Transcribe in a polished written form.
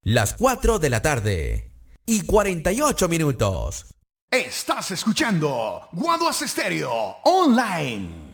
las 4 de la tarde y 48 minutos. Estás escuchando Guaduas Estéreo Online.